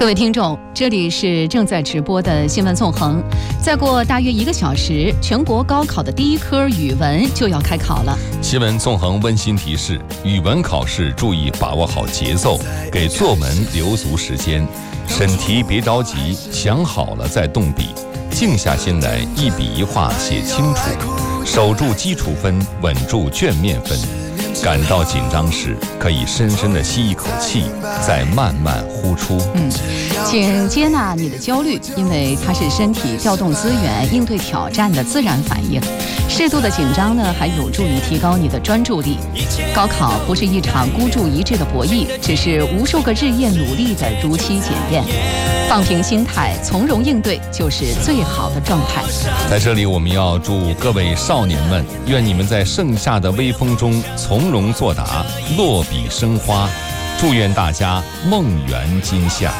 各位听众，这里是正在直播的新闻纵横。再过大约1个小时，全国高考的第一科语文就要开考了。 新闻纵横温馨提示：语文考试注意把握好节奏，给作文留足时间。审题别着急，想好了再动笔，静下心来一笔一画写清楚，守住基础分，稳住卷面分。感到紧张时，可以深深地吸一口气，再慢慢呼出。 请接纳你的焦虑，因为它是身体调动资源、应对挑战的自然反应。适度的紧张呢，还有助于提高你的专注力。高考不是一场孤注一掷的博弈，只是无数个日夜努力的如期检验。放平心态，从容应对，就是最好的状态。 在这里，我们要祝各位少年们，愿你们在盛夏的微风中从容作答，落笔生花。祝愿大家梦圆今夏。